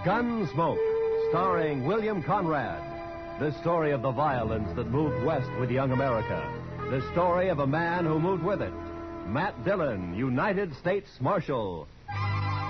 Gunsmoke, starring William Conrad. The story of the violence that moved west with young America. The story of a man who moved with it. Matt Dillon, United States Marshal,